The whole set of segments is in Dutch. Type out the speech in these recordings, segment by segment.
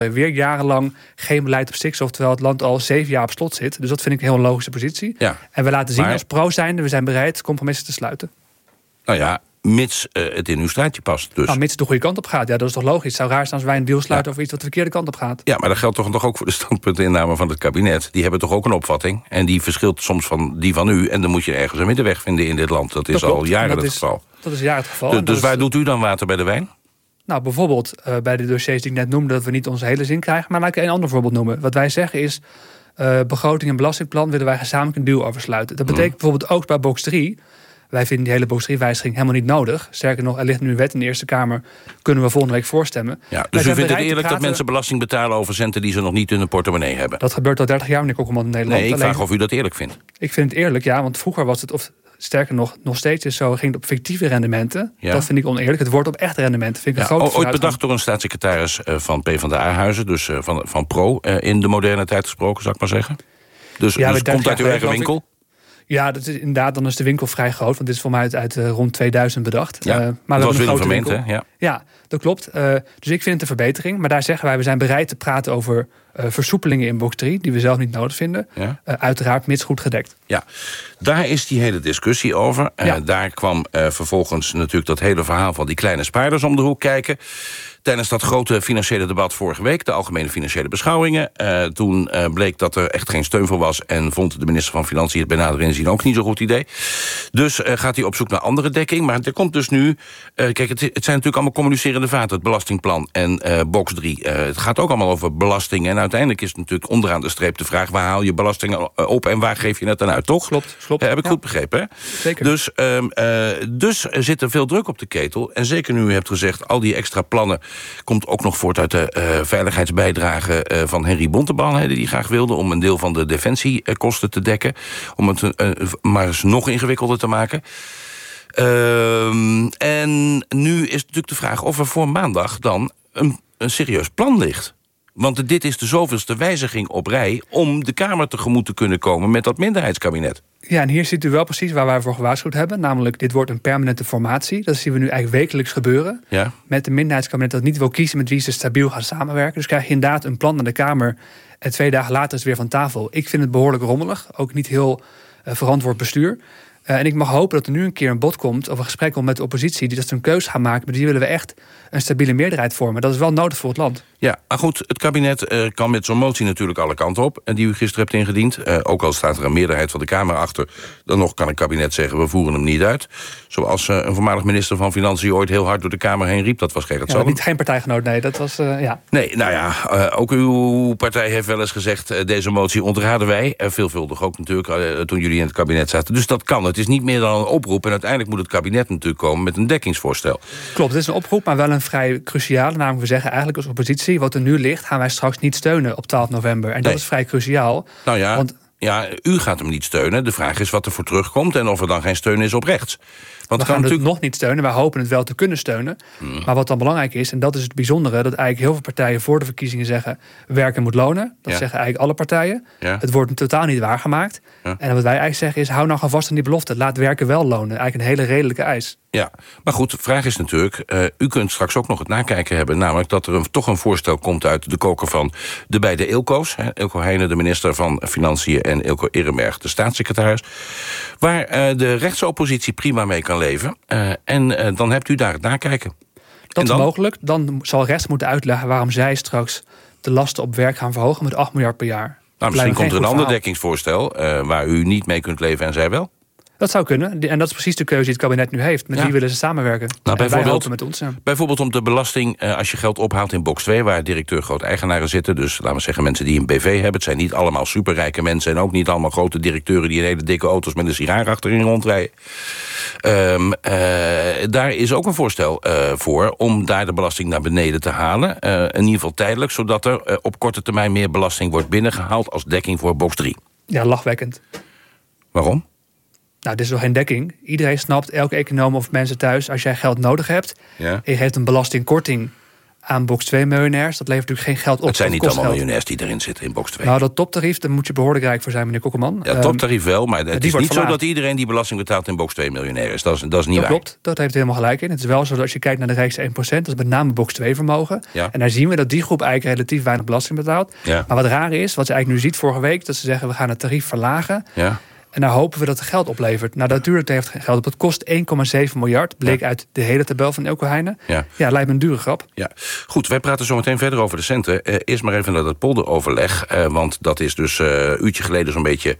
weer jarenlang geen beleid op stikstof, terwijl het land al 7 jaar op slot zit. Dus dat vind ik een heel logische positie. Ja. En we laten zien als pro zijnde, we zijn bereid compromissen te sluiten. Nou ja, mits het in uw straatje past. Dus. Nou, mits het de goede kant op gaat. Ja, dat is toch logisch. Het zou raar zijn als wij een deal sluiten over iets wat de verkeerde kant op gaat. Ja, maar dat geldt toch ook voor de standpuntinname van het kabinet. Die hebben toch ook een opvatting. En die verschilt soms van die van u. En dan moet je ergens een middenweg vinden in dit land. Dat is al jaren het geval. Dat is jaren het geval. Dus waar doet u dan water bij de wijn? Nou, bijvoorbeeld bij de dossiers die ik net noemde, dat we niet onze hele zin krijgen. Maar laat ik een ander voorbeeld noemen. Wat wij zeggen is, begroting en belastingplan willen wij gezamenlijk een deal over sluiten. Dat betekent bijvoorbeeld ook bij box 3... Wij vinden die hele box 3-wijziging helemaal niet nodig. Sterker nog, er ligt nu een wet in de Eerste Kamer. Kunnen we volgende week voorstemmen. Ja, dus u vindt het eerlijk dat mensen belasting betalen over centen die ze nog niet in hun portemonnee hebben? Dat gebeurt al 30 jaar, meneer Kokkelman, in Nederland. Nee, ik vraag of u dat eerlijk vindt. Ik vind het eerlijk, ja, want vroeger was het, of sterker nog steeds is zo, ging het op fictieve rendementen. Ja. Dat vind ik oneerlijk. Het wordt op echte rendementen. Vind ik een grote ooit bedacht door een staatssecretaris van PvdA-huizen, dus van Pro, in de moderne tijd gesproken, zou ik maar zeggen. Dus komt uit uw eigen winkel? Ja, dat is inderdaad, dan is de winkel vrij groot. Want dit is voor mij uit rond 2000 bedacht. Ja, maar dat was weer een gemeente, hè? Ja, dat klopt. Dus ik vind het een verbetering. Maar daar zeggen wij, we zijn bereid te praten over versoepelingen in box 3... die we zelf niet nodig vinden. Ja. Uiteraard mits goed gedekt. Ja, daar is die hele discussie over. Daar kwam vervolgens natuurlijk dat hele verhaal van die kleine spaarders om de hoek kijken. Tijdens dat grote financiële debat vorige week, de Algemene Financiële Beschouwingen, toen bleek dat er echt geen steun voor was en vond de minister van Financiën het bij nader inzien ook niet zo'n goed idee. Dus gaat hij op zoek naar andere dekking. Maar er komt dus nu, kijk, het zijn natuurlijk allemaal communicerende vaten, het belastingplan en box 3. Het gaat ook allemaal over belasting en uiteindelijk is het natuurlijk onderaan de streep de vraag, waar haal je belastingen op en waar geef je het dan uit, toch? Klopt. Heb ik goed begrepen, hè? Zeker. Dus er zit er veel druk op de ketel. En zeker nu u hebt gezegd, al die extra plannen komt ook nog voort uit de veiligheidsbijdrage van Henry Bontebal, die graag wilde, om een deel van de defensiekosten te dekken. Om het maar eens nog ingewikkelder te maken. En nu is natuurlijk de vraag of er voor maandag dan een serieus plan ligt. Want dit is de zoveelste wijziging op rij om de Kamer tegemoet te kunnen komen met dat minderheidskabinet. Ja, en hier ziet u wel precies waar wij voor gewaarschuwd hebben. Namelijk, dit wordt een permanente formatie. Dat zien we nu eigenlijk wekelijks gebeuren. Ja. Met een minderheidskabinet dat niet wil kiezen met wie ze stabiel gaan samenwerken. Dus krijg je inderdaad een plan naar de Kamer en 2 dagen later is het weer van tafel. Ik vind het behoorlijk rommelig. Ook niet heel verantwoord bestuur. En ik mag hopen dat er nu een keer een bod komt of een gesprek komt met de oppositie die dat ze een keuze gaan maken. Maar die willen we echt een stabiele meerderheid vormen. Dat is wel nodig voor het land. Ja, maar goed, het kabinet kan met zo'n motie natuurlijk alle kanten op. En die u gisteren hebt ingediend. Ook al staat er een meerderheid van de Kamer achter. Dan nog kan het kabinet zeggen, we voeren hem niet uit. Zoals een voormalig minister van Financiën ooit heel hard door de Kamer heen riep. Dat was Gerrit Salm. Niet geen partijgenoot, nee. Dat was, ja. Nee, nou ja, ook uw partij heeft wel eens gezegd, deze motie ontraden wij. Veelvuldig ook natuurlijk, toen jullie in het kabinet zaten. Dus dat kan. Het is niet meer dan een oproep. En uiteindelijk moet het kabinet natuurlijk komen met een dekkingsvoorstel. Klopt, het is een oproep, maar wel een vrij cruciale. Namelijk, we zeggen eigenlijk als oppositie, wat er nu ligt, gaan wij straks niet steunen op 12 november. En dat is vrij cruciaal. Nou ja, want ja, u gaat hem niet steunen. De vraag is wat er voor terugkomt en of er dan geen steun is op rechts. Want we gaan het nog niet steunen. Wij hopen het wel te kunnen steunen. Maar wat dan belangrijk is, en dat is het bijzondere, dat eigenlijk heel veel partijen voor de verkiezingen zeggen, werken moet lonen. Dat zeggen eigenlijk alle partijen. Ja. Het wordt totaal niet waargemaakt. Ja. En wat wij eigenlijk zeggen is, hou nou gewoon vast aan die belofte. Laat werken wel lonen. Eigenlijk een hele redelijke eis. Ja, maar goed, de vraag is natuurlijk, u kunt straks ook nog het nakijken hebben, namelijk dat er toch een voorstel komt uit de koker van de beide Eelco's. Eelco Heijnen, de minister van Financiën, en Eelco Ehrenberg, de staatssecretaris, waar de rechtsoppositie prima mee kan leven. En dan hebt u daar het nakijken. Dat is mogelijk. Dan zal rechts moeten uitleggen waarom zij straks de lasten op werk gaan verhogen met 8 miljard per jaar. Nou, misschien komt er een ander dekkingsvoorstel waar u niet mee kunt leven en zij wel. Dat zou kunnen. En dat is precies de keuze die het kabinet nu heeft. Met wie willen ze samenwerken? Nou, wij hopen met ons. Ja. Bijvoorbeeld om de belasting, als je geld ophaalt in box 2... waar directeur groot-eigenaren zitten. Dus laten we zeggen mensen die een BV hebben. Het zijn niet allemaal superrijke mensen. En ook niet allemaal grote directeuren die in hele dikke auto's met een sigaar achterin rondrijden. Daar is ook een voorstel voor om daar de belasting naar beneden te halen. In ieder geval tijdelijk, zodat er op korte termijn meer belasting wordt binnengehaald als dekking voor box 3. Ja, lachwekkend. Waarom? Nou, dit is nog geen dekking. Iedereen snapt, elke econoom of mensen thuis, als jij geld nodig hebt, en je geeft een belastingkorting aan box 2 miljonairs. Dat levert natuurlijk geen geld op. Het zijn niet allemaal miljonairs die erin zitten in box 2. Nou, dat toptarief, daar moet je behoorlijk rijk voor zijn, meneer Kokkelman. Ja, toptarief wel, maar het is niet zo dat iedereen die belasting betaalt in box 2 miljonair is. Dat is niet waar. Klopt, dat heeft helemaal gelijk in. Het is wel zo dat als je kijkt naar de rijkste 1%, dat is met name box 2 vermogen. Ja. En daar zien we dat die groep eigenlijk relatief weinig belasting betaalt. Ja. Maar wat raar is, wat je eigenlijk nu ziet vorige week, dat ze zeggen we gaan het tarief verlagen. Ja. En daar hopen we dat het geld oplevert. Nou, natuurlijk heeft het geld op. Het kost 1,7 miljard. Bleek uit de hele tabel van Eelco Heijnen. Ja, lijkt me een dure grap. Ja. Goed, wij praten zo meteen verder over de centen. Eerst maar even naar dat polderoverleg. Want dat is dus een uurtje geleden zo'n beetje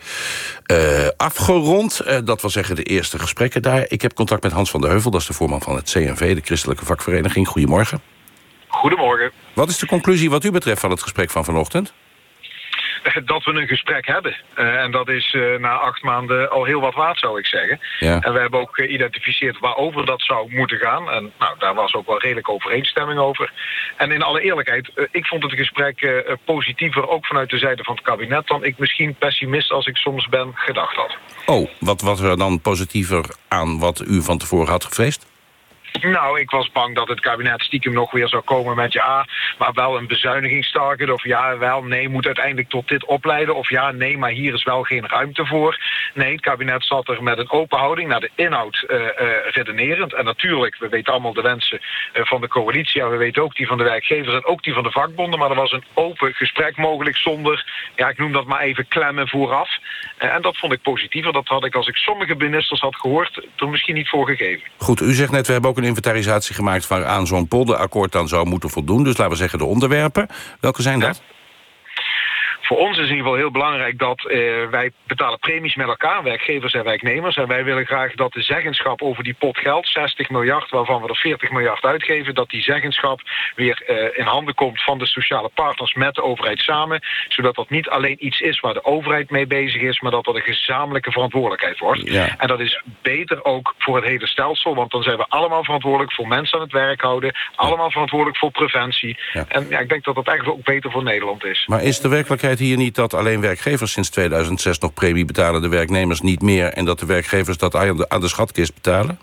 afgerond. Dat wil zeggen de eerste gesprekken daar. Ik heb contact met Hans van der Heuvel. Dat is de voorman van het CNV, de Christelijke Vakvereniging. Goedemorgen. Goedemorgen. Wat is de conclusie wat u betreft van het gesprek van vanochtend? Dat we een gesprek hebben. En dat is na 8 maanden al heel wat waard, zou ik zeggen. Ja. En we hebben ook geïdentificeerd waarover dat zou moeten gaan. En nou, daar was ook wel redelijk overeenstemming over. En in alle eerlijkheid, ik vond het gesprek positiever, ook vanuit de zijde van het kabinet, dan ik misschien pessimist als ik soms ben gedacht had. Oh, wat was er dan positiever aan wat u van tevoren had gevreesd? Nou, ik was bang dat het kabinet stiekem nog weer zou komen met maar wel een bezuinigingstarget. Of nee, moet uiteindelijk tot dit opleiden. Of nee, maar hier is wel geen ruimte voor. Nee, het kabinet zat er met een open houding naar de inhoud redenerend. En natuurlijk, we weten allemaal de wensen van de coalitie. En we weten ook die van de werkgevers en ook die van de vakbonden. Maar er was een open gesprek mogelijk zonder, ik noem dat maar even, klemmen vooraf. En dat vond ik positiever. Dat had ik, als ik sommige ministers had gehoord, er misschien niet voor gegeven. Goed, u zegt net, we hebben ook een inventarisatie gemaakt waaraan zo'n polderakkoord dan zou moeten voldoen. Dus laten we zeggen de onderwerpen. Welke zijn dat? Voor ons is in ieder geval heel belangrijk dat wij betalen premies met elkaar, werkgevers en werknemers. En wij willen graag dat de zeggenschap over die pot geld, 60 miljard, waarvan we er 40 miljard uitgeven, dat die zeggenschap weer in handen komt van de sociale partners met de overheid samen. Zodat dat niet alleen iets is waar de overheid mee bezig is, maar dat dat een gezamenlijke verantwoordelijkheid wordt. Ja. En dat is beter ook voor het hele stelsel, want dan zijn we allemaal verantwoordelijk voor mensen aan het werk houden, allemaal verantwoordelijk voor preventie. Ja. En ik denk dat dat eigenlijk ook beter voor Nederland is. Maar is de werkelijkheid hier niet dat alleen werkgevers sinds 2006 nog premie betalen, de werknemers niet meer, en dat de werkgevers dat aan de schatkist betalen?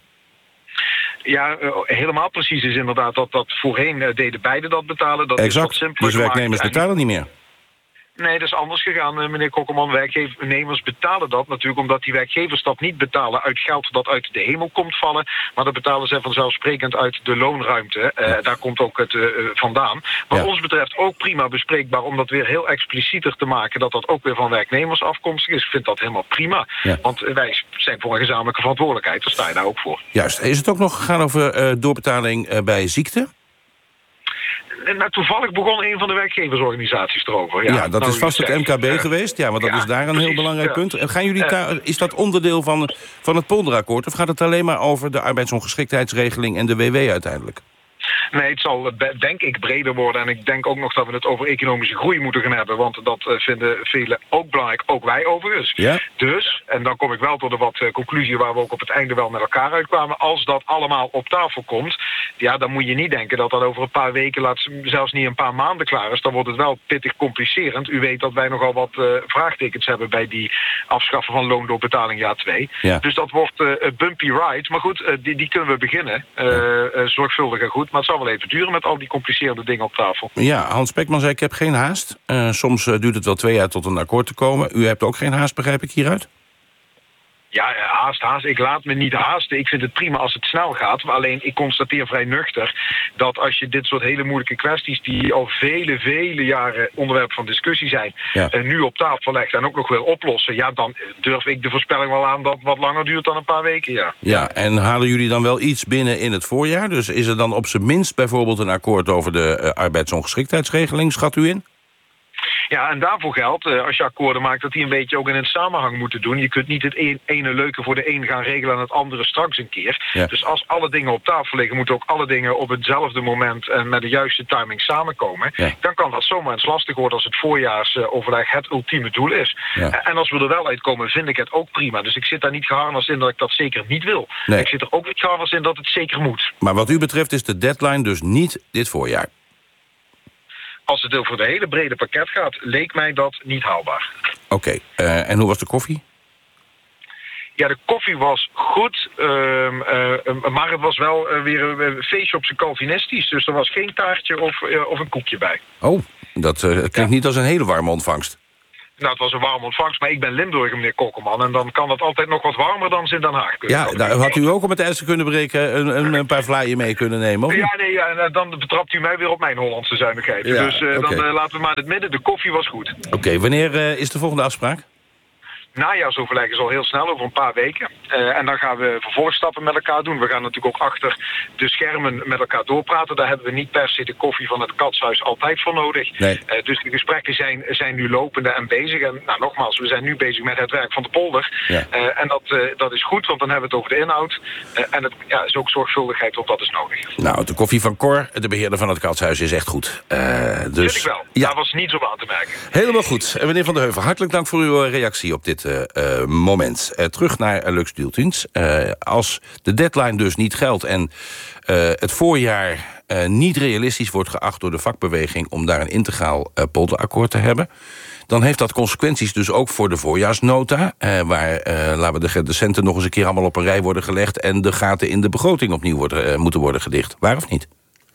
Ja, helemaal precies is inderdaad dat voorheen deden beide dat betalen. Dat exact, is wat simpeler dus werknemers betalen niet meer. Nee, dat is anders gegaan, meneer Kokkelman. Werknemers betalen dat natuurlijk omdat die werkgevers dat niet betalen uit geld dat uit de hemel komt vallen. Maar dat betalen zij vanzelfsprekend uit de loonruimte. Daar komt ook het vandaan. Wat ons betreft ook prima bespreekbaar om dat weer heel explicieter te maken, dat dat ook weer van werknemers afkomstig is. Ik vind dat helemaal prima. Ja. Want wij zijn voor een gezamenlijke verantwoordelijkheid. Daar sta je daar ook voor. Juist. Is het ook nog gegaan over doorbetaling bij ziekte? Nou, toevallig begon een van de werkgeversorganisaties erover. Ja, dat is vast het MKB geweest. Ja, want dat is daar een heel belangrijk punt. Gaan jullie is dat onderdeel van het polderakkoord? Of gaat het alleen maar over de arbeidsongeschiktheidsregeling en de WW uiteindelijk? Nee, het zal denk ik breder worden. En ik denk ook nog dat we het over economische groei moeten gaan hebben. Want dat vinden velen ook belangrijk. Ook wij overigens. Ja? Dus, en dan kom ik wel tot de conclusie waar we ook op het einde wel met elkaar uitkwamen. Als dat allemaal op tafel komt, dan moet je niet denken dat dat over een paar weken, zelfs niet een paar maanden klaar is. Dan wordt het wel pittig complicerend. U weet dat wij nogal wat vraagtekens hebben bij die afschaffen van loondoorbetaling jaar 2. Ja. Dus dat wordt bumpy ride. Maar goed, die kunnen we beginnen. Zorgvuldig en goed. Maar het zal wel even duren met al die complicerende dingen op tafel. Ja, Hans Spekman zei, ik heb geen haast. Soms duurt het wel 2 jaar tot een akkoord te komen. U hebt ook geen haast, begrijp ik hieruit? Ja, haast. Ik laat me niet haasten. Ik vind het prima als het snel gaat. Maar alleen, ik constateer vrij nuchter dat als je dit soort hele moeilijke kwesties, die al vele jaren onderwerp van discussie zijn, nu op tafel legt en ook nog wil oplossen, dan durf ik de voorspelling wel aan dat het wat langer duurt dan een paar weken, Ja, en halen jullie dan wel iets binnen in het voorjaar? Dus is er dan op zijn minst bijvoorbeeld een akkoord over de arbeidsongeschiktheidsregeling, schat u in? Ja, en daarvoor geldt, als je akkoorden maakt, dat die een beetje ook in een samenhang moeten doen. Je kunt niet het ene leuke voor de een gaan regelen en het andere straks een keer. Ja. Dus als alle dingen op tafel liggen, moeten ook alle dingen op hetzelfde moment en met de juiste timing samenkomen. Ja. Dan kan dat zomaar eens lastig worden als het voorjaarsoverleg het ultieme doel is. Ja. En als we er wel uitkomen, vind ik het ook prima. Dus ik zit daar niet geharnast in dat ik dat zeker niet wil. Nee. Ik zit er ook niet geharnast in dat het zeker moet. Maar wat u betreft is de deadline dus niet dit voorjaar? Als het over de hele brede pakket gaat, leek mij dat niet haalbaar. Oké. En hoe was de koffie? Ja, de koffie was goed, maar het was wel weer een feestje op zijn Calvinistisch. Dus er was geen taartje of een koekje bij. Oh, dat klinkt niet als een hele warme ontvangst. Nou, het was een warme ontvangst, maar ik ben Limburger, meneer Kokkelman. En dan kan het altijd nog wat warmer dan ze in Den Haag kunnen. Ja, nou, had u ook om het ijs te kunnen breken een paar vlaaien mee kunnen nemen? Of? Ja, nee, en dan betrapt u mij weer op mijn Hollandse zuinigheid. Ja, dus dan laten we maar in het midden. De koffie was goed. Oké, wanneer is de volgende afspraak? Najaarsoverleg is al heel snel, over een paar weken. En dan gaan we vervolgstappen met elkaar doen. We gaan natuurlijk ook achter de schermen met elkaar doorpraten. Daar hebben we niet per se de koffie van het Katshuis altijd voor nodig. Nee. Dus de gesprekken zijn nu lopende en bezig. En nou, nogmaals, we zijn nu bezig met het werk van de polder. Ja. En dat is goed, want dan hebben we het over de inhoud. En het is ook zorgvuldigheid, want dat is nodig. Nou, de koffie van Cor, de beheerder van het Katshuis, is echt goed. Dus vind ik wel. Ja. Daar was niets op aan te merken. Helemaal goed. Meneer Van der Heuvel, hartelijk dank voor uw reactie op dit moment. Terug naar Lux Deeltiens. Als de deadline dus niet geldt en het voorjaar niet realistisch wordt geacht door de vakbeweging om daar een integraal polderakkoord te hebben, dan heeft dat consequenties dus ook voor de voorjaarsnota, waar laten we de centen nog eens een keer allemaal op een rij worden gelegd en de gaten in de begroting opnieuw moeten worden gedicht. Waar of niet?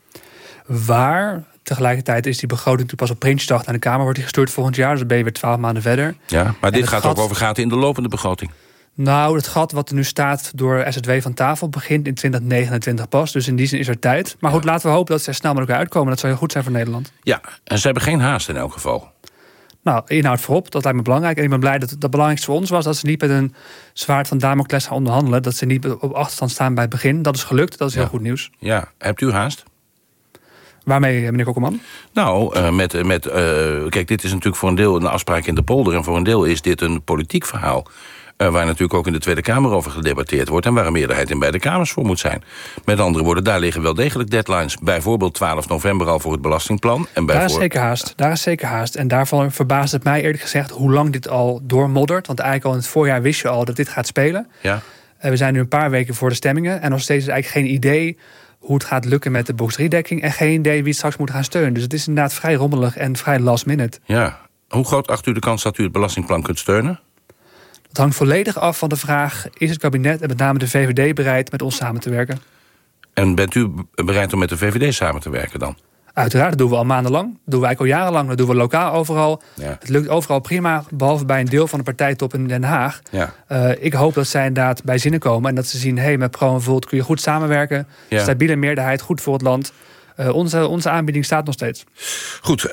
Waar. Tegelijkertijd is die begroting pas op Prinsjesdag naar de Kamer wordt die gestuurd volgend jaar. Dus dan ben je weer 12 maanden verder. Ja, maar dit gaat ook over gaten in de lopende begroting. Nou, het gat wat er nu staat door SZW van tafel begint in 2029 pas. Dus in die zin is er tijd. Maar goed, laten we hopen dat ze snel met elkaar uitkomen. Dat zou heel goed zijn voor Nederland. Ja, en ze hebben geen haast in elk geval. Nou, inhoud voorop, dat lijkt me belangrijk. En ik ben blij dat het belangrijkste voor ons was dat ze niet met een zwaard van Damocles gaan onderhandelen. Dat ze niet op achterstand staan bij het begin. Dat is gelukt, dat is heel goed nieuws. Ja, hebt u haast? Waarmee, meneer Kokkelman? Nou, kijk, dit is natuurlijk voor een deel een afspraak in de polder, en voor een deel is dit een politiek verhaal, waar natuurlijk ook in de Tweede Kamer over gedebatteerd wordt en waar een meerderheid in beide kamers voor moet zijn. Met andere woorden, daar liggen wel degelijk deadlines. Bijvoorbeeld 12 november al voor het belastingplan. En daar is zeker haast. En daarvan verbaast het mij eerlijk gezegd hoe lang dit al doormoddert. Want eigenlijk al in het voorjaar wist je al dat dit gaat spelen. Ja. We zijn nu een paar weken voor de stemmingen en nog steeds is eigenlijk geen idee hoe het gaat lukken met de box-3-dekking en geen idee wie het straks moet gaan steunen. Dus het is inderdaad vrij rommelig en vrij last minute. Ja. Hoe groot acht u de kans dat u het belastingplan kunt steunen? Het hangt volledig af van de vraag, is het kabinet en met name de VVD bereid met ons samen te werken? En bent u bereid om met de VVD samen te werken dan? Uiteraard, dat doen we al maandenlang. Dat doen we eigenlijk al jarenlang. Dat doen we lokaal overal. Ja. Het lukt overal prima, behalve bij een deel van de partijtop in Den Haag. Ja. Ik hoop dat zij inderdaad bij zinnen komen en dat ze zien, hey, met Pro en Volt kun je goed samenwerken. Ja. Stabiele meerderheid, goed voor het land. Onze aanbieding staat nog steeds. Goed,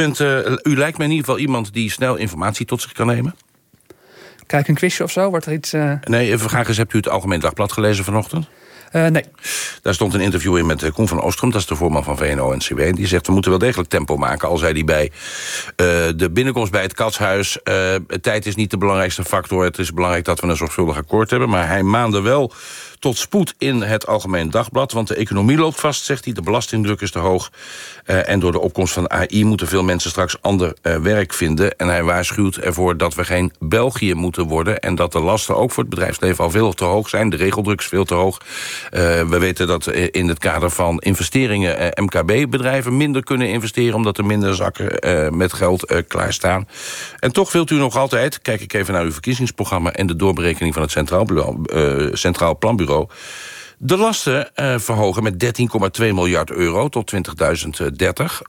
u lijkt me in ieder geval iemand die snel informatie tot zich kan nemen. Kijk, een quizje of zo? Wordt er iets... Nee, even graag eens, hebt u het Algemeen Dagblad gelezen vanochtend? Nee. Daar stond een interview in met Koen van Oostrum, dat is de voorman van VNO-NCW. En die zegt, we moeten wel degelijk tempo maken. Al zei hij bij de binnenkomst bij het Katshuis, tijd is niet de belangrijkste factor. Het is belangrijk dat we een zorgvuldig akkoord hebben. Maar hij maande wel tot spoed in het Algemeen Dagblad. Want de economie loopt vast, zegt hij. De belastingdruk is te hoog. En door de opkomst van AI moeten veel mensen straks ander werk vinden. En hij waarschuwt ervoor dat we geen België moeten worden. En dat de lasten ook voor het bedrijfsleven al veel te hoog zijn. De regeldruk is veel te hoog. We weten dat in het kader van investeringen MKB-bedrijven minder kunnen investeren, omdat er minder zakken met geld klaarstaan. En toch wilt u nog altijd, kijk ik even naar uw verkiezingsprogramma en de doorberekening van het Centraal Planbureau, de lasten verhogen met 13,2 miljard euro tot 2030.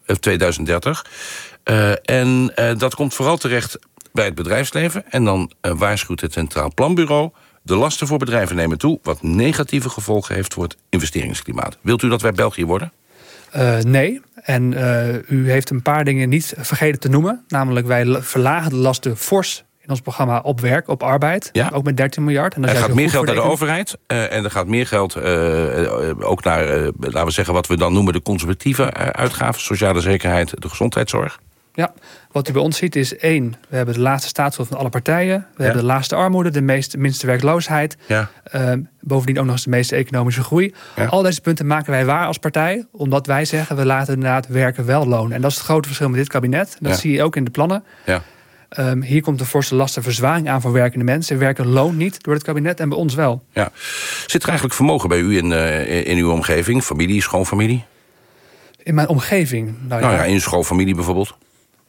En dat komt vooral terecht bij het bedrijfsleven. En dan waarschuwt het Centraal Planbureau, de lasten voor bedrijven nemen toe, wat negatieve gevolgen heeft voor het investeringsklimaat. Wilt u dat wij België worden? Nee. En u heeft een paar dingen niet vergeten te noemen. Namelijk, wij verlagen de lasten fors in ons programma op werk, op arbeid. Ja. Ook met 13 miljard. En er gaat meer geld naar de overheid. En er gaat meer geld ook naar, laten we zeggen, wat we dan noemen de conservatieve uitgaven. Sociale zekerheid, de gezondheidszorg. Ja, wat u bij ons ziet is 1, we hebben de laagste staatsschuld van alle partijen. We hebben de laagste armoede, de minste werkloosheid. Ja. Bovendien ook nog eens de meeste economische groei. Ja. Al deze punten maken wij waar als partij, omdat wij zeggen, we laten inderdaad werken wel lonen. En dat is het grote verschil met dit kabinet. Dat zie je ook in de plannen. Ja. Hier komt de forse lastenverzwaring aan voor werkende mensen. Werken loont niet door het kabinet en bij ons wel. Ja. Zit er eigenlijk vermogen bij u in uw omgeving? Familie, schoonfamilie? In mijn omgeving? Nou ja, in uw schoonfamilie bijvoorbeeld?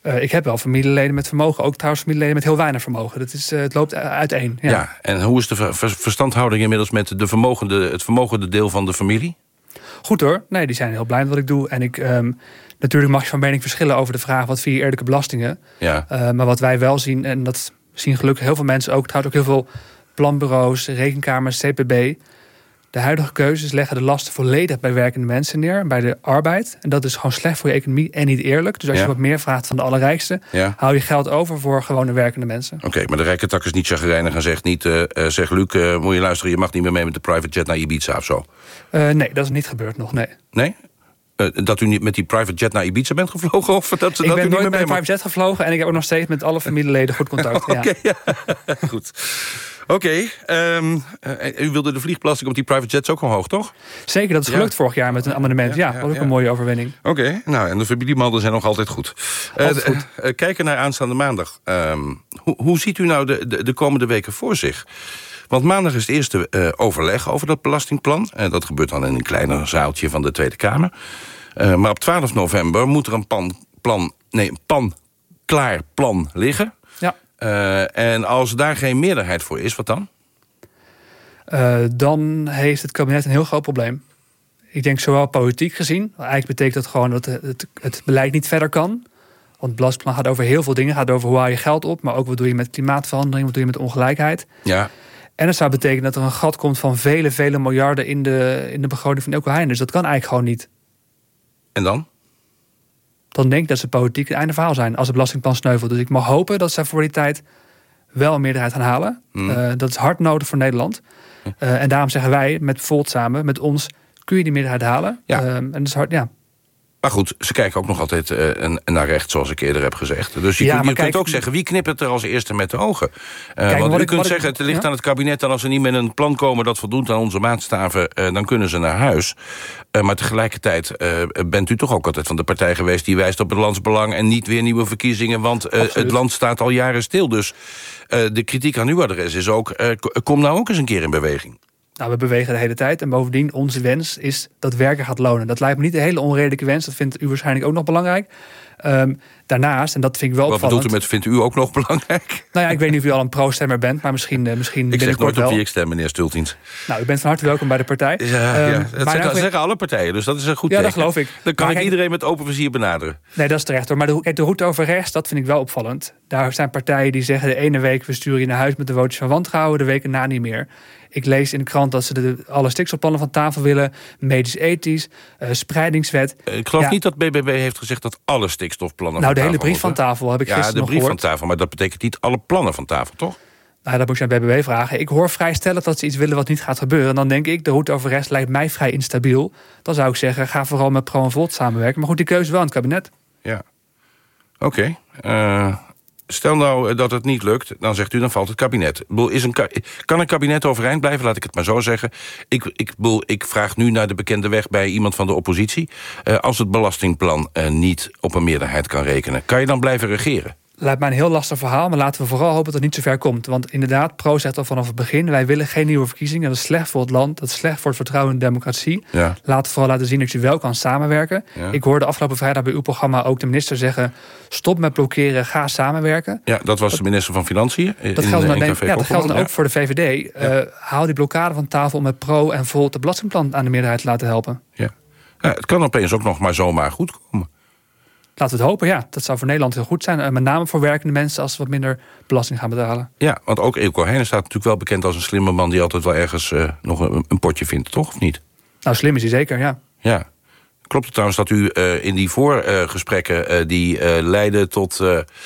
Ik heb wel familieleden met vermogen. Ook trouwens familieleden met heel weinig vermogen. Het loopt uiteen. Ja, en hoe is de verstandhouding inmiddels met het vermogende deel van de familie? Goed hoor. Nee, die zijn heel blij met wat ik doe. En natuurlijk mag je van mening verschillen over de vraag... wat vind je eerlijke belastingen? Ja. Maar wat wij wel zien, en dat zien gelukkig heel veel mensen ook... trouwens ook heel veel planbureaus, rekenkamers, CPB... De huidige keuzes leggen de lasten volledig bij werkende mensen neer, bij de arbeid. En dat is gewoon slecht voor je economie en niet eerlijk. Dus als je wat meer vraagt van de allerrijksten, hou je geld over voor gewone werkende mensen. Oké, maar de rijke tak is niet chagrijnig en zegt niet, zeg Luc, moet je luisteren, je mag niet meer mee met de private jet naar Ibiza of zo. Nee, dat is niet gebeurd nog, nee. Nee? Dat u niet met die private jet naar Ibiza bent gevlogen? Of dat ik ben nooit met een private jet gevlogen en ik heb ook nog steeds met alle familieleden goed contact. Oké, goed. Oké, u wilde de vliegbelasting op die private jets ook omhoog, toch? Zeker, dat is gelukt vorig jaar met een amendement. Ja, dat was ook een mooie overwinning. Oké, nou, en de familiebanden zijn nog altijd goed. Kijken naar aanstaande maandag. Hoe ziet u nou de komende weken voor zich? Want maandag is het eerste overleg over dat belastingplan. Dat gebeurt dan in een kleiner zaaltje van de Tweede Kamer. Maar op 12 november moet er een klaar plan liggen. Ja. En als daar geen meerderheid voor is, wat dan? Dan heeft het kabinet een heel groot probleem. Ik denk zowel politiek gezien. Eigenlijk betekent dat gewoon dat het beleid niet verder kan. Want het belastingplan gaat over heel veel dingen. Het gaat over hoe haal je geld op. Maar ook wat doe je met klimaatverandering. Wat doe je met ongelijkheid. Ja. En het zou betekenen dat er een gat komt van vele miljarden in de begroting van Eelco Heijn. Dus dat kan eigenlijk gewoon niet. En dan? Dan denk ik dat ze politiek het einde verhaal zijn als het belastingplan sneuvelt. Dus ik mag hopen dat ze voor die tijd wel een meerderheid gaan halen. Dat is hard nodig voor Nederland. En daarom zeggen wij met Volt samen, met ons, kun je die meerderheid halen. Ja. En dat is hard, ja. Maar goed, ze kijken ook nog altijd naar rechts, zoals ik eerder heb gezegd. Dus je kunt ook zeggen, wie knippert er als eerste met de ogen? Want u kunt zeggen, het ligt aan het kabinet... en als ze niet met een plan komen dat voldoet aan onze maatstaven... dan kunnen ze naar huis. Maar tegelijkertijd bent u toch ook altijd van de partij geweest... die wijst op het landsbelang en niet weer nieuwe verkiezingen... want het land staat al jaren stil. Dus de kritiek aan uw adres is ook... kom nou ook eens een keer in beweging. Nou, we bewegen de hele tijd. En bovendien, onze wens is dat werken gaat lonen. Dat lijkt me niet een hele onredelijke wens. Dat vindt u waarschijnlijk ook nog belangrijk. Daarnaast, en dat vind ik wel opvallend... Wat bedoelt u met vindt u ook nog belangrijk? Nou ja, ik weet niet of u al een pro-stemmer bent, maar misschien ik zeg nooit op wie ik stem, meneer Stultins. Nou, u bent van harte welkom bij de partij. Dat zeggen alle partijen, dus dat is een goed teken. Ja, dat geloof ik. Dan kan ik iedereen met open vizier benaderen. Nee, dat is terecht hoor. Maar de route over rechts, dat vind ik wel opvallend. Daar zijn partijen die zeggen de ene week... we sturen je naar huis met de vootjes van wantrouwen... de week erna niet meer. Ik lees in de krant dat ze alle stikstofplannen van tafel willen. Medisch-ethisch, spreidingswet. Ik geloof niet dat BBB heeft gezegd dat alle stikstofplannen van tafel... Nou, de hele brief van tafel heb ik gisteren nog gehoord. Ja, de brief van tafel, maar dat betekent niet alle plannen van tafel, toch? Nou, dat moet je aan BBB vragen. Ik hoor vrij stellig dat ze iets willen wat niet gaat gebeuren. En dan denk ik, de route over rechts lijkt mij vrij instabiel. Dan zou ik zeggen, ga vooral met Pro en Volt samenwerken. Maar goed, die keuze is wel in het kabinet. Ja. Oké. Stel nou dat het niet lukt, dan zegt u, dan valt het kabinet. Kan een kabinet overeind blijven, laat ik het maar zo zeggen. Ik vraag nu naar de bekende weg bij iemand van de oppositie. Als het belastingplan niet op een meerderheid kan rekenen, kan je dan blijven regeren? Lijkt mij een heel lastig verhaal, maar laten we vooral hopen dat het niet zo ver komt. Want inderdaad, Pro zegt al vanaf het begin... wij willen geen nieuwe verkiezingen, dat is slecht voor het land... dat is slecht voor het vertrouwen in de democratie. Ja. Laten we vooral laten zien dat je wel kan samenwerken. Ja. Ik hoorde afgelopen vrijdag bij uw programma ook de minister zeggen... stop met blokkeren, ga samenwerken. Ja, dat was de minister van Financiën. Dat geldt dan ook voor de VVD. Haal die blokkade van tafel om met Pro en Volt... het belastingplan aan de meerderheid te laten helpen. Ja. Het kan opeens ook nog maar zomaar goed komen. Laten we het hopen, ja. Dat zou voor Nederland heel goed zijn. Met name voor werkende mensen als ze wat minder belasting gaan betalen. Ja, want ook Eelco Heijn staat natuurlijk wel bekend als een slimme man... die altijd wel ergens nog een potje vindt, toch? Of niet? Nou, slim is hij zeker, ja. Ja. Klopt het trouwens dat u in die voorgesprekken... die leidden tot...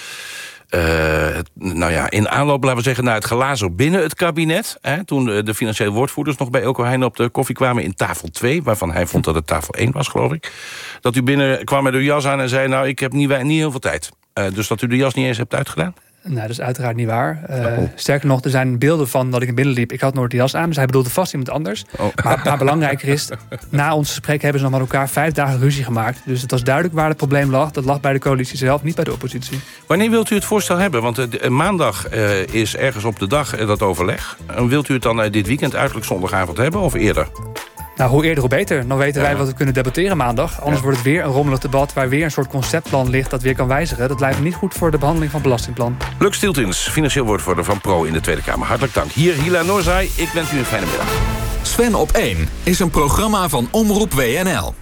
in aanloop, laten we zeggen, naar het glazer binnen het kabinet... toen de financiële woordvoerders nog bij Eelco Heijn op de koffie kwamen... in tafel 2, waarvan hij vond dat het tafel 1 was, geloof ik... dat u binnen kwam met uw jas aan en zei... nou, ik heb niet heel veel tijd. Dus dat u de jas niet eens hebt uitgedaan? Nou, dat is uiteraard niet waar. Sterker nog, er zijn beelden van dat ik binnen liep. Ik had nooit de jas aan, dus hij bedoelde vast iemand anders. Maar belangrijker is, na ons gesprek hebben ze nog met elkaar 5 dagen ruzie gemaakt. Dus het was duidelijk waar het probleem lag. Dat lag bij de coalitie zelf, niet bij de oppositie. Wanneer wilt u het voorstel hebben? Want maandag is ergens op de dag dat overleg. Wilt u het dan dit weekend, uiterlijk zondagavond, hebben of eerder? Nou, hoe eerder hoe beter. Dan weten wij wat we kunnen debatteren maandag. Anders wordt het weer een rommelig debat waar weer een soort conceptplan ligt dat weer kan wijzigen. Dat lijkt me niet goed voor de behandeling van het belastingplan. Lux Stieltins, financieel woordvoerder van Pro in de Tweede Kamer. Hartelijk dank. Hier Hila Noorzai, ik wens u een fijne middag. Sven op 1 is een programma van Omroep WNL.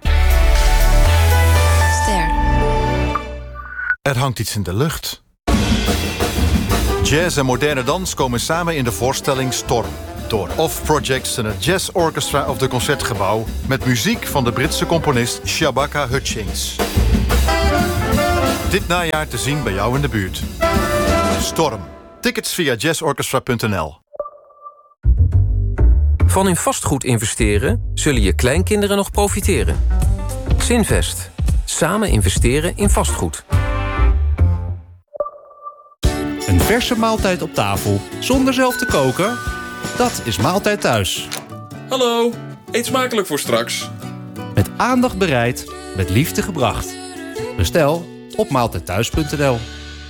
Ster. Er hangt iets in de lucht. Jazz en moderne dans komen samen in de voorstelling Storm. Door Off Projects en het Jazz Orchestra of de Concertgebouw, met muziek van de Britse componist Shabaka Hutchings. Dit najaar te zien bij jou in de buurt. Storm. Tickets via jazzorchestra.nl. Van in vastgoed investeren zullen je kleinkinderen nog profiteren. Zinvest. Samen investeren in vastgoed. Een verse maaltijd op tafel, zonder zelf te koken? Dat is Maaltijd Thuis. Hallo, eet smakelijk voor straks. Met aandacht bereid, met liefde gebracht. Bestel op maaltijdthuis.nl.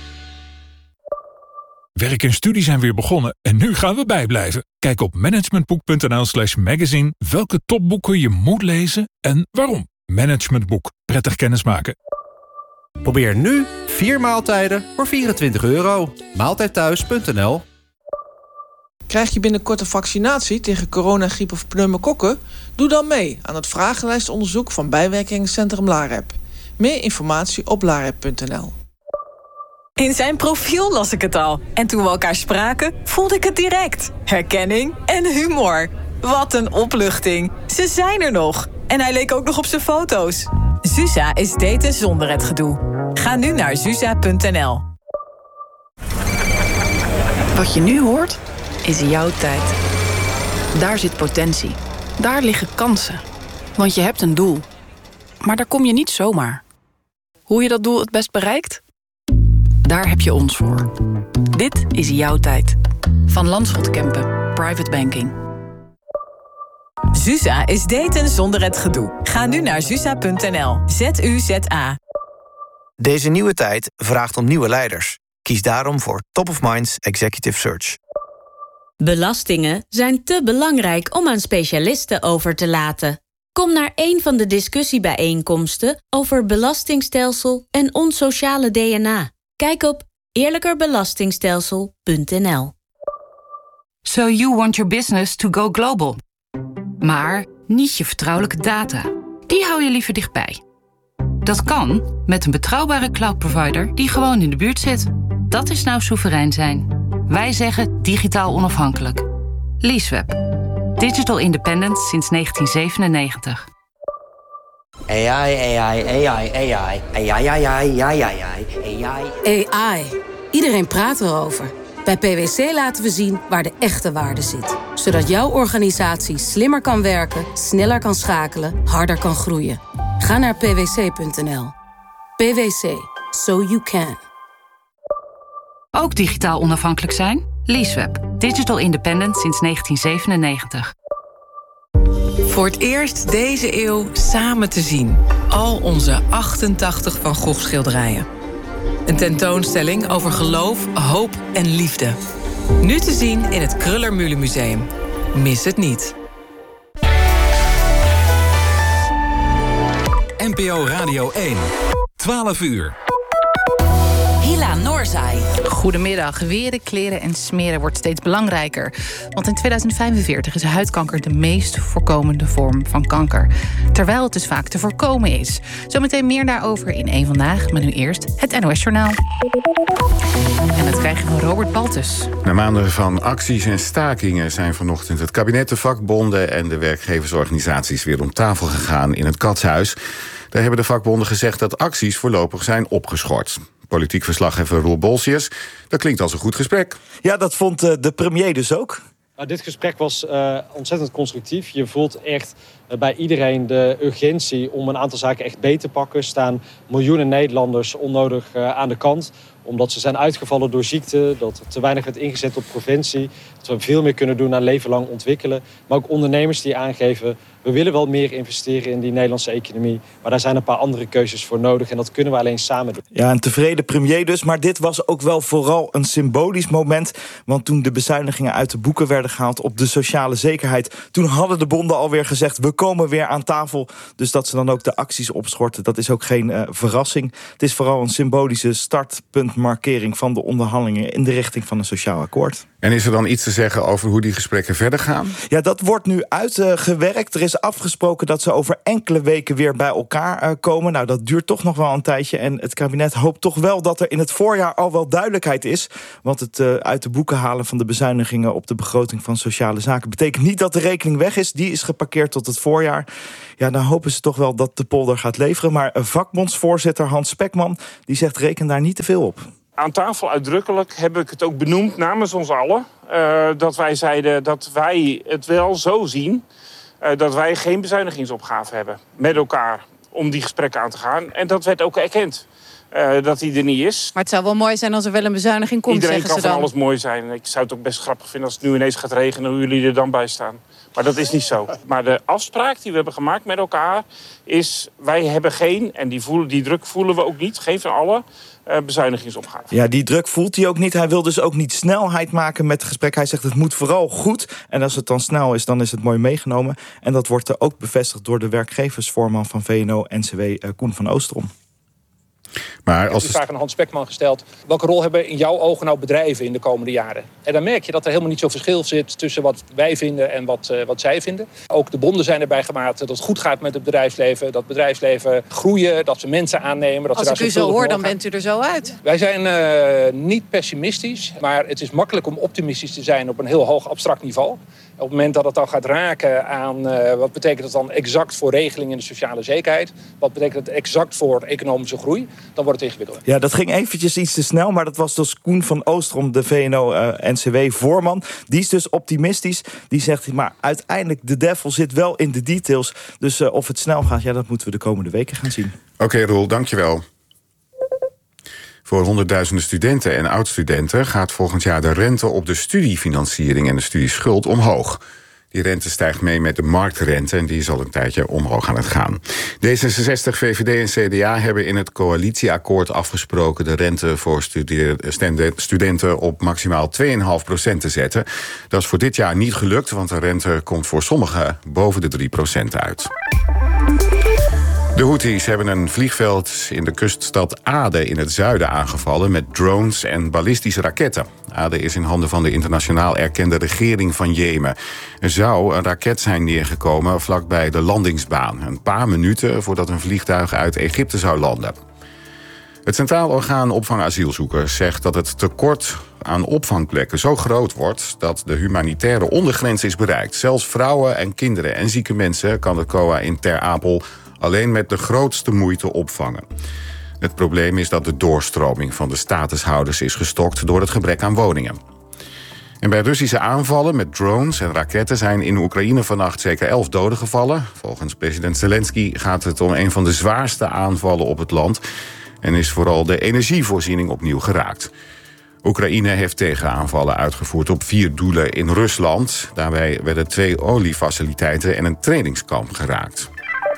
Werk en studie zijn weer begonnen en nu gaan we bijblijven. Kijk op managementboek.nl/magazine welke topboeken je moet lezen en waarom. Managementboek. Prettig kennismaken. Probeer nu 4 maaltijden voor €24. Maaltijdthuis.nl. Krijg je binnenkort een vaccinatie tegen corona, griep of pneumokokken? Doe dan mee aan het vragenlijstonderzoek van bijwerkingencentrum LAREP. Meer informatie op larep.nl. In zijn profiel las ik het al. En toen we elkaar spraken, voelde ik het direct. Herkenning en humor. Wat een opluchting. Ze zijn er nog. En hij leek ook nog op zijn foto's. Zuza is daten zonder het gedoe. Ga nu naar zuza.nl. Wat je nu hoort, is jouw tijd. Daar zit potentie. Daar liggen kansen. Want je hebt een doel. Maar daar kom je niet zomaar. Hoe je dat doel het best bereikt? Daar heb je ons voor. Dit is jouw tijd. Van Landschot Kempen. Private Banking. Zuza is daten zonder het gedoe. Ga nu naar zuza.nl. ZUZA. Deze nieuwe tijd vraagt om nieuwe leiders. Kies daarom voor Top of Minds Executive Search. Belastingen zijn te belangrijk om aan specialisten over te laten. Kom naar een van de discussiebijeenkomsten over belastingstelsel en ons sociale DNA. Kijk op eerlijkerbelastingstelsel.nl. So you want your business to go global. Maar niet je vertrouwelijke data. Die hou je liever dichtbij. Dat kan met een betrouwbare cloud-provider die gewoon in de buurt zit. Dat is nou soeverein zijn. Wij zeggen digitaal onafhankelijk. Leaseweb. Digital independent sinds 1997. AI. Iedereen praat erover. Bij PwC laten we zien waar de echte waarde zit. Zodat jouw organisatie slimmer kan werken, sneller kan schakelen, harder kan groeien. Ga naar pwc.nl. PwC. So you can. Ook digitaal onafhankelijk zijn? Leaseweb. Digital independent sinds 1997. Voor het eerst deze eeuw samen te zien. Al onze 88 Van Gogh schilderijen. Een tentoonstelling over geloof, hoop en liefde. Nu te zien in het Kröller-Müller Museum. Mis het niet. NPO Radio 1. 12 uur. Hila Noorzai. Goedemiddag. Weren, kleren en smeren wordt steeds belangrijker. Want in 2045 is huidkanker de meest voorkomende vorm van kanker. Terwijl het dus vaak te voorkomen is. Zometeen meer daarover in Eén Vandaag. Maar nu eerst het NOS-journaal. En dat krijgen we van Robert Baltus. Na maanden van acties en stakingen zijn vanochtend het kabinet, de vakbonden en de werkgeversorganisaties weer om tafel gegaan in het Katshuis. Daar hebben de vakbonden gezegd dat acties voorlopig zijn opgeschort. Politiek verslaggever Roel Bolsius, dat klinkt als een goed gesprek. Ja, dat vond de premier dus ook. Nou, dit gesprek was ontzettend constructief. Je voelt echt bij iedereen de urgentie om een aantal zaken echt beter te pakken. Staan miljoenen Nederlanders onnodig aan de kant. Omdat ze zijn uitgevallen door ziekte, dat er te weinig werd ingezet op preventie. Dat we veel meer kunnen doen aan leven lang ontwikkelen. Maar ook ondernemers die aangeven, we willen wel meer investeren in die Nederlandse economie. Maar daar zijn een paar andere keuzes voor nodig en dat kunnen we alleen samen doen. Ja, een tevreden premier dus, maar dit was ook wel vooral een symbolisch moment. Want toen de bezuinigingen uit de boeken werden gehaald op de sociale zekerheid, toen hadden de bonden alweer gezegd, we komen weer aan tafel. Dus dat ze dan ook de acties opschorten, dat is ook geen verrassing. Het is vooral een symbolische startpuntmarkering van de onderhandelingen in de richting van een sociaal akkoord. En is er dan iets te zeggen over hoe die gesprekken verder gaan? Ja, dat wordt nu uitgewerkt. Er is afgesproken dat ze over enkele weken weer bij elkaar komen. Nou, dat duurt toch nog wel een tijdje. En het kabinet hoopt toch wel dat er in het voorjaar al wel duidelijkheid is. Want het uit de boeken halen van de bezuinigingen op de begroting van sociale zaken betekent niet dat de rekening weg is. Die is geparkeerd tot het voorjaar. Ja, dan hopen ze toch wel dat de polder gaat leveren. Maar vakbondsvoorzitter Hans Spekman, die zegt reken daar niet te veel op. Aan tafel uitdrukkelijk heb ik het ook benoemd namens ons allen. Dat wij zeiden dat wij het wel zo zien. Dat wij geen bezuinigingsopgave hebben met elkaar om die gesprekken aan te gaan. En dat werd ook erkend. Dat die er niet is. Maar het zou wel mooi zijn als er wel een bezuiniging komt, Iedereen zeggen ze dan. kan van alles mooi zijn. Ik zou het ook best grappig vinden als het nu ineens gaat regenen, hoe jullie er dan bij staan. Maar dat is niet zo. Maar de afspraak die we hebben gemaakt met elkaar is, wij hebben geen, en die druk voelen we ook niet, geen van allen, bezuinigingsopgave. Ja, die druk voelt hij ook niet. Hij wil dus ook niet snelheid maken met het gesprek. Hij zegt het moet vooral goed. En als het dan snel is, dan is het mooi meegenomen. En dat wordt er ook bevestigd door de werkgeversvoorman van VNO-NCW, Koen van Oostrom. Maar als ik heb die vraag aan Hans Spekman gesteld. Welke rol hebben in jouw ogen nou bedrijven in de komende jaren? En dan merk je dat er helemaal niet zo verschil zit tussen wat wij vinden en wat zij vinden. Ook de bonden zijn erbij gemaakt dat het goed gaat met het bedrijfsleven. Dat bedrijfsleven groeien, dat ze mensen aannemen. Dat als ik u zo hoor, dan bent u er zo uit. Wij zijn niet pessimistisch, maar het is makkelijk om optimistisch te zijn op een heel hoog abstract niveau. Op het moment dat het dan gaat raken aan wat betekent dat dan exact voor regelingen in de sociale zekerheid, wat betekent het exact voor economische groei, dan wordt het ingewikkeld. Ja, dat ging eventjes iets te snel, maar dat was dus Koen van Oostrom, de VNO-NCW-voorman. Die is dus optimistisch. Die zegt, maar uiteindelijk, de devil zit wel in de details. Dus of het snel gaat, ja, dat moeten we de komende weken gaan zien. Oké, Roel, dankjewel. Voor honderdduizenden studenten en oud-studenten gaat volgend jaar de rente op de studiefinanciering en de studieschuld omhoog. Die rente stijgt mee met de marktrente en die is al een tijdje omhoog aan het gaan. D66, VVD en CDA hebben in het coalitieakkoord afgesproken de rente voor studenten op maximaal 2,5% te zetten. Dat is voor dit jaar niet gelukt, want de rente komt voor sommigen boven de 3% uit. De Houthis hebben een vliegveld in de kuststad Aden in het zuiden aangevallen met drones en ballistische raketten. Aden is in handen van de internationaal erkende regering van Jemen. Er zou een raket zijn neergekomen vlakbij de landingsbaan, een paar minuten voordat een vliegtuig uit Egypte zou landen. Het Centraal Orgaan Opvang Asielzoekers zegt dat het tekort aan opvangplekken zo groot wordt dat de humanitaire ondergrens is bereikt. Zelfs vrouwen en kinderen en zieke mensen kan het COA in Ter Apel alleen met de grootste moeite opvangen. Het probleem is dat de doorstroming van de statushouders is gestokt door het gebrek aan woningen. En bij Russische aanvallen met drones en raketten zijn in Oekraïne vannacht zeker 11 doden gevallen. Volgens president Zelensky gaat het om een van de zwaarste aanvallen op het land en is vooral de energievoorziening opnieuw geraakt. Oekraïne heeft tegenaanvallen uitgevoerd op 4 doelen in Rusland. Daarbij werden 2 oliefaciliteiten en een trainingskamp geraakt.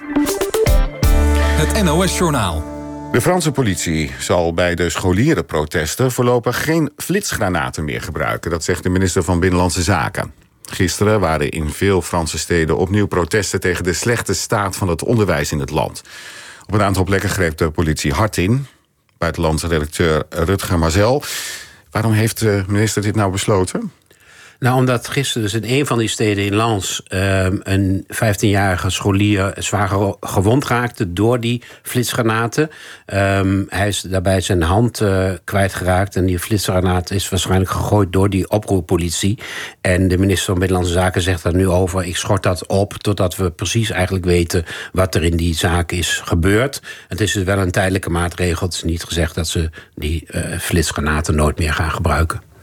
Het NOS-journaal. De Franse politie zal bij de scholierenprotesten voorlopig geen flitsgranaten meer gebruiken. Dat zegt de minister van Binnenlandse Zaken. Gisteren waren in veel Franse steden opnieuw protesten tegen de slechte staat van het onderwijs in het land. Op een aantal plekken greep de politie hard in. Buitenlandse redacteur Rutger Mazel. Waarom heeft de minister dit nou besloten? Nou, omdat gisteren dus in een van die steden in Lens een 15-jarige scholier zwaar gewond raakte door die flitsgranaten. Hij is daarbij zijn hand kwijtgeraakt en die flitsgranaat is waarschijnlijk gegooid door die oproerpolitie. En de minister van Binnenlandse Zaken zegt daar nu over: ik schort dat op totdat we precies eigenlijk weten wat er in die zaak is gebeurd. Het is dus wel een tijdelijke maatregel. Het is niet gezegd dat ze die flitsgranaten nooit meer gaan gebruiken.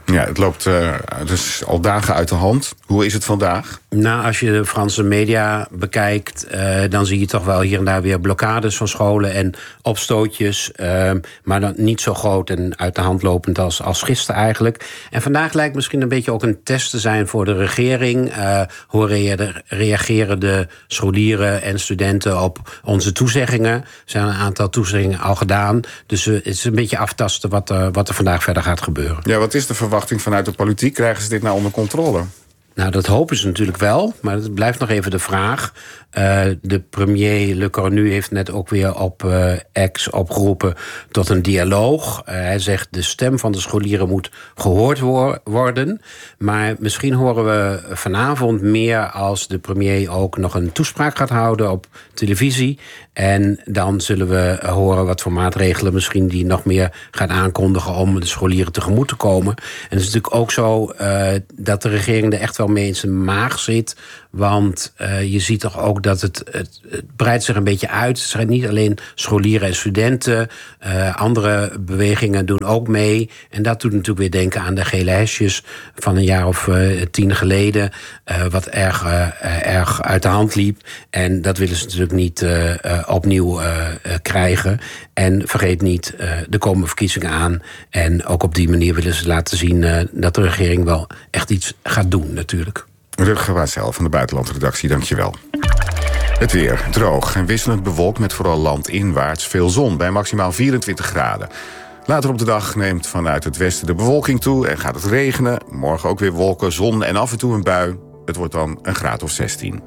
Ja, het loopt dus al dagen uit de hand. Hoe is het vandaag? Nou, als je de Franse media bekijkt, dan zie je toch wel hier en daar weer blokkades van scholen en opstootjes. Maar dan niet zo groot en uit de hand lopend als gisteren eigenlijk. En vandaag lijkt misschien een beetje ook een test te zijn voor de regering. Hoe reageren de scholieren en studenten op onze toezeggingen? Er zijn een aantal toezeggingen al gedaan. Dus het is een beetje aftasten wat er vandaag verder gaat gebeuren. Ja, wat is de verwachting vanuit de politiek? Krijgen ze dit nou onder controle? Nou, dat hopen ze natuurlijk wel, maar het blijft nog even de vraag. De premier Le Cornu heeft net ook weer op X opgeroepen tot een dialoog. Hij zegt de stem van de scholieren moet gehoord worden. Maar misschien horen we vanavond meer als de premier ook nog een toespraak gaat houden op televisie. En dan zullen we horen wat voor maatregelen misschien die nog meer gaat aankondigen om de scholieren tegemoet te komen. En het is natuurlijk ook zo dat de regering er echt wel mee in zijn maag zit. Want je ziet toch ook dat het breidt zich een beetje uit. Het zijn niet alleen scholieren en studenten. Andere bewegingen doen ook mee. En dat doet natuurlijk weer denken aan de gele hesjes van een jaar of 10 geleden. Wat erg uit de hand liep. En dat willen ze natuurlijk niet opnieuw krijgen. En vergeet niet, er komen verkiezingen aan. En ook op die manier willen ze laten zien dat de regering wel echt iets gaat doen natuurlijk. Rutger Waassel van de Buitenlandredactie, dankjewel. Het weer droog en wisselend bewolkt met vooral landinwaarts veel zon bij maximaal 24 graden. Later op de dag neemt vanuit het westen de bewolking toe en gaat het regenen. Morgen ook weer wolken, zon en af en toe een bui. Het wordt dan een graad of 16.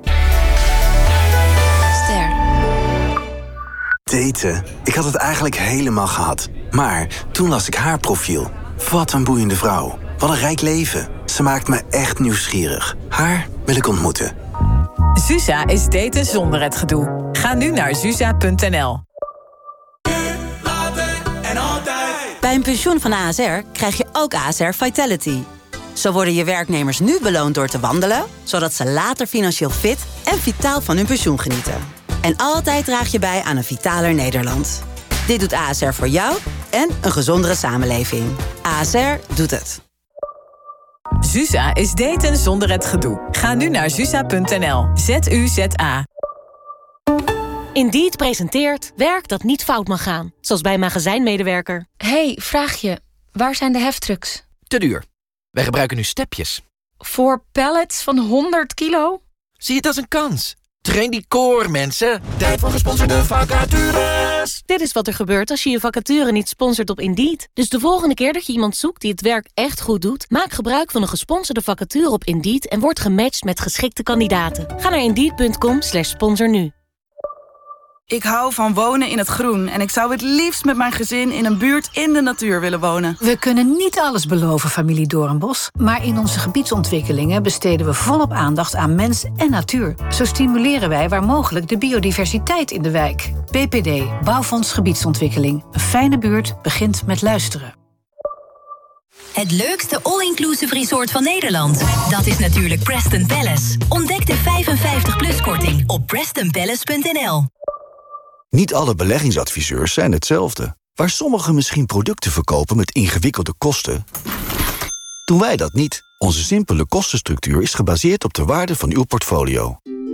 Daten. Ik had het eigenlijk helemaal gehad. Maar toen las ik haar profiel. Wat een boeiende vrouw. Wat een rijk leven. Ze maakt me echt nieuwsgierig. Haar wil ik ontmoeten. Zuza is daten zonder het gedoe. Ga nu naar zuza.nl. Bij een pensioen van ASR krijg je ook ASR Vitality. Zo worden je werknemers nu beloond door te wandelen, zodat ze later financieel fit en vitaal van hun pensioen genieten. En altijd draag je bij aan een vitaler Nederland. Dit doet ASR voor jou en een gezondere samenleving. ASR doet het. Zuza is daten zonder het gedoe. Ga nu naar zuza.nl. ZUZA. Indeed presenteert werk dat niet fout mag gaan. Zoals bij een magazijnmedewerker. Hey, vraagje. Waar zijn de heftrucks? Te duur. Wij gebruiken nu stepjes. Voor pallets van 100 kilo? Zie het als een kans. Train die core, mensen. Tijd voor gesponsorde vacatures. Dit is wat er gebeurt als je je vacature niet sponsort op Indeed. Dus de volgende keer dat je iemand zoekt die het werk echt goed doet, maak gebruik van een gesponsorde vacature op Indeed en word gematcht met geschikte kandidaten. Ga naar Indeed.com/sponsor nu. Ik hou van wonen in het groen en ik zou het liefst met mijn gezin in een buurt in de natuur willen wonen. We kunnen niet alles beloven, familie Doornbos, maar in onze gebiedsontwikkelingen besteden we volop aandacht aan mens en natuur. Zo stimuleren wij waar mogelijk de biodiversiteit in de wijk. BPD, Bouwfonds Gebiedsontwikkeling. Een fijne buurt begint met luisteren. Het leukste all-inclusive resort van Nederland. Dat is natuurlijk Preston Palace. Ontdek de 55+korting op PrestonPalace.nl. Niet alle beleggingsadviseurs zijn hetzelfde. Waar sommigen misschien producten verkopen met ingewikkelde kosten, doen wij dat niet. Onze simpele kostenstructuur is gebaseerd op de waarde van uw portfolio.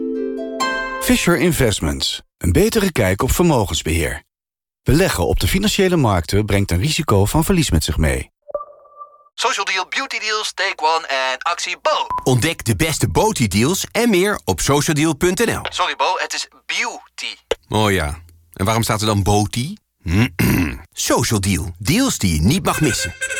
Fisher Investments. Een betere kijk op vermogensbeheer. Beleggen op de financiële markten brengt een risico van verlies met zich mee. Social Deal, Beauty Deals, Take One en actie Bo. Ontdek de beste beauty deals en meer op socialdeal.nl. Sorry Bo, het is beauty. Oh ja, en waarom staat er dan beauty? Social Deal, deals die je niet mag missen.